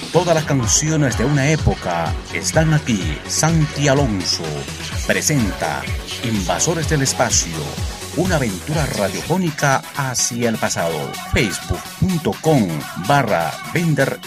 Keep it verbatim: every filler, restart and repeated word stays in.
Todas las canciones de una época están aquí. Santi Alonso presenta Invasores del Espacio, una aventura radiofónica hacia el pasado. Facebook punto com barra Bender